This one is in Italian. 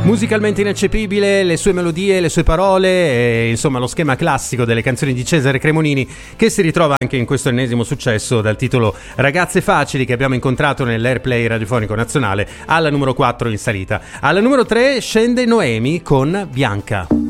Musicalmente ineccepibile, le sue melodie, le sue parole, e, insomma lo schema classico delle canzoni di Cesare Cremonini, che si ritrova anche in questo ennesimo successo dal titolo Ragazze facili, che abbiamo incontrato nell'Airplay radiofonico nazionale alla numero 4 in salita. Alla numero 3 scende Noemi con Bianca.